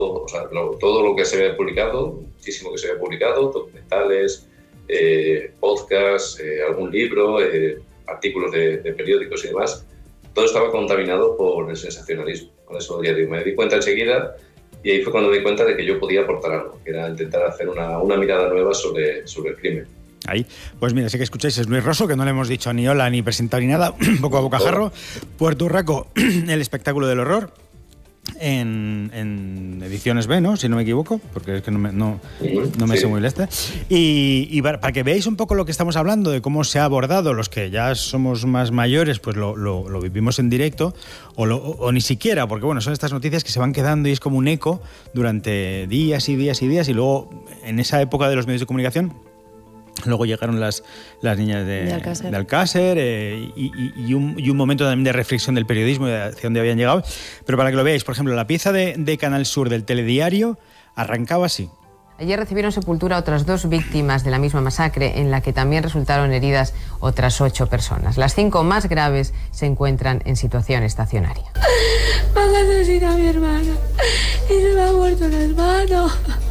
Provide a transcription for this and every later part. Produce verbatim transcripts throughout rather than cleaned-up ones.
o sea, lo, todo lo que se había publicado, muchísimo que se había publicado, documentales, eh, podcasts, eh, algún libro, eh, artículos de, de periódicos y demás, todo estaba contaminado por el sensacionalismo. Con eso ya digo, me di cuenta enseguida, y ahí fue cuando me di cuenta de que yo podía aportar algo, que era intentar hacer una, una mirada nueva sobre, sobre el crimen. Ahí, pues mira, sé que escucháis, es Luis Rosso, que no le hemos dicho ni hola ni presentado ni nada, un poco a bocajarro. Puerto Urraco, el espectáculo del horror, en, en Ediciones B, ¿no? Si no me equivoco, porque es que no me, no, no me sí. sé muy el este. Y, y para, para que veáis un poco lo que estamos hablando, de cómo se ha abordado, los que ya somos más mayores, pues lo, lo, lo vivimos en directo, o, lo, o, o ni siquiera, porque bueno, son estas noticias que se van quedando y es como un eco durante días y días y días, y luego en esa época de los medios de comunicación, luego llegaron las, las niñas de, de Alcácer, de Alcácer eh, y, y, y, un, y un momento también de reflexión del periodismo y de hacia dónde habían llegado. Pero para que lo veáis, por ejemplo, la pieza de, de Canal Sur del telediario arrancaba así. Ayer recibieron sepultura otras dos víctimas de la misma masacre, en la que también resultaron heridas otras ocho personas. Las cinco más graves se encuentran en situación estacionaria. Van a asesinar a mi hermana y se me ha muerto el hermano.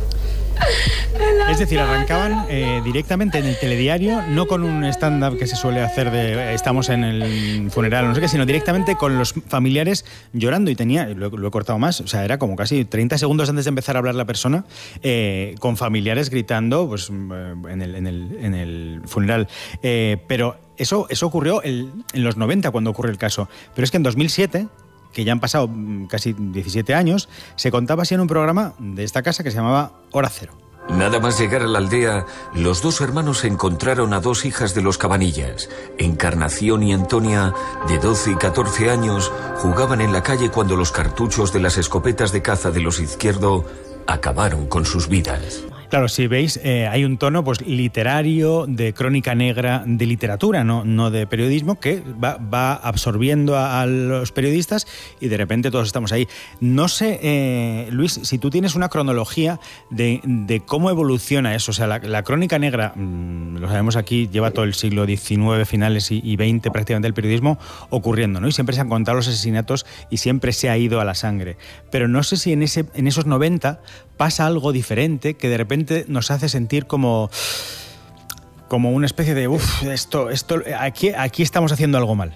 Es decir, arrancaban eh, directamente en el telediario, no con un stand-up que se suele hacer de estamos en el funeral o no sé qué, sino directamente con los familiares llorando. Y tenía, lo, lo he cortado más, o sea, era como casi treinta segundos antes de empezar a hablar la persona, eh, con familiares gritando pues, en, el, en, el, en el funeral. Eh, pero eso, eso ocurrió el, en los noventa, cuando ocurrió el caso. Pero es que en dos mil siete... que ya han pasado casi diecisiete años, se contaba así en un programa de esta casa que se llamaba Hora Cero. Nada más llegar a la aldea, los dos hermanos encontraron a dos hijas de los Cabanillas. Encarnación y Antonia, de doce y catorce años, jugaban en la calle cuando los cartuchos de las escopetas de caza de los Izquierdo acabaron con sus vidas. Claro, si veis, eh, hay un tono pues literario, de crónica negra, de literatura, no, no de periodismo, que va, va absorbiendo a, a los periodistas y de repente todos estamos ahí. No sé, eh, Luis, si tú tienes una cronología de, de cómo evoluciona eso. O sea, la, la crónica negra, mmm, lo sabemos aquí, lleva todo el siglo diecinueve, finales y, y veinte prácticamente el periodismo ocurriendo, ¿no? Y siempre se han contado los asesinatos y siempre se ha ido a la sangre. Pero no sé si en, ese, en esos noventa pasa algo diferente que de repente nos hace sentir como, como una especie de uff, esto, esto, aquí, aquí estamos haciendo algo mal.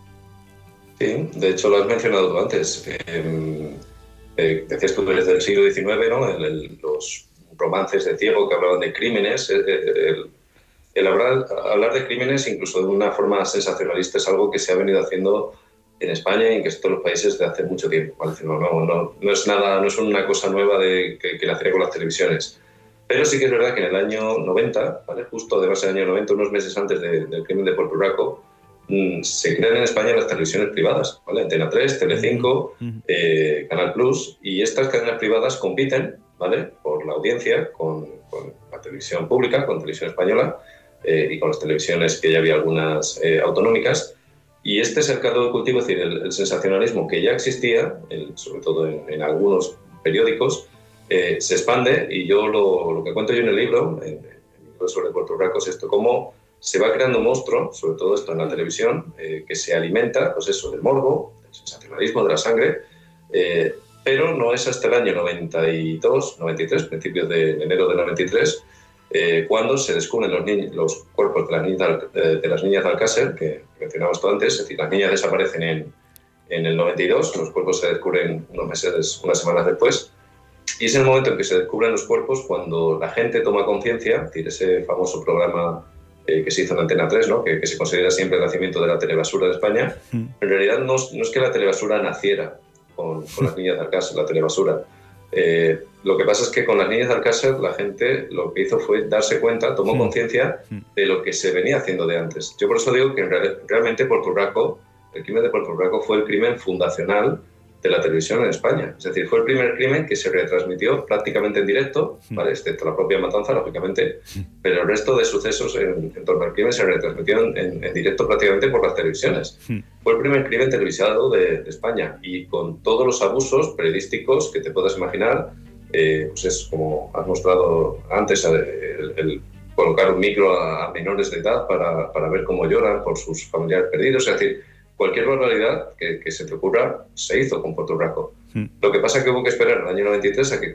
Sí, de hecho lo has mencionado tú antes. Eh, eh, decías tú desde el siglo diecinueve, ¿no? El, el, los romances de Ciego que hablaban de crímenes. El, el, el hablar, hablar de crímenes, incluso de una forma sensacionalista, es algo que se ha venido haciendo en España y en casi todos los países de hace mucho tiempo. ¿Vale? No, no, no, no es nada, no es una cosa nueva de, que, que nacería con las televisiones. Pero sí que es verdad que en el año noventa, ¿vale? Justo además en el año noventa, unos meses antes de, del crimen de Puerto Urraco, mmm, se crean en España las televisiones privadas, ¿vale? Antena tres, Telecinco, uh-huh. eh, Canal Plus, y estas cadenas privadas compiten, ¿vale? Por la audiencia con, con la televisión pública, con Televisión Española eh, y con las televisiones que ya había algunas eh, autonómicas. Y este es el caldo de cultivo, es decir, el, el sensacionalismo que ya existía, el, sobre todo en, en algunos periódicos, Eh, se expande, y yo lo, lo que cuento yo en el libro, en, en el libro sobre Puerto Urraco, es esto, cómo se va creando un monstruo, sobre todo esto en la televisión, eh, que se alimenta, pues eso, del morbo, del sensacionalismo, de la sangre, eh, pero no es hasta el año noventa y dos, noventa y tres, principios de enero de noventa y tres, eh, cuando se descubren los, niños, los cuerpos de las niñas de, de, las niñas de Alcácer, que mencionamos tú antes, es decir, las niñas desaparecen en, en el noventa y dos, los cuerpos se descubren unos meses, unas semanas después. Y es el momento en que se descubren los cuerpos cuando la gente toma conciencia, es decir, ese famoso programa eh, que se hizo en Antena tres, ¿no? que, que se considera siempre el nacimiento de la telebasura de España. Mm. En realidad no, no es que la telebasura naciera con, con las niñas de Alcácer, la telebasura. Eh, lo que pasa es que con las niñas de Alcácer la gente lo que hizo fue darse cuenta, tomó mm. conciencia de lo que se venía haciendo de antes. Yo por eso digo que en real, realmente Puerto Urraco, el crimen de Puerto Urraco fue el crimen fundacional de la televisión en España. Es decir, fue el primer crimen que se retransmitió prácticamente en directo, ¿vale? Excepto la propia matanza, lógicamente, pero el resto de sucesos en, en torno al crimen se retransmitieron en, en directo prácticamente por las televisiones. Fue el primer crimen televisado de, de España, y con todos los abusos periodísticos que te puedas imaginar, eh, pues es como has mostrado antes, el, el colocar un micro a, a menores de edad para, para ver cómo lloran por sus familiares perdidos, es decir, cualquier barbaridad que, que se te ocurra se hizo con Puerto Urraco. Lo que pasa es que hubo que esperar al año noventa y tres a que